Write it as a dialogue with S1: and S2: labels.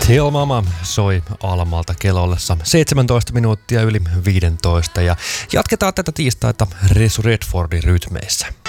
S1: Tell Mama soi Almalta kello ollessa 17 minuuttia yli 15 ja jatketaan tätä tiistaita Resu Redfordin rytmeissä.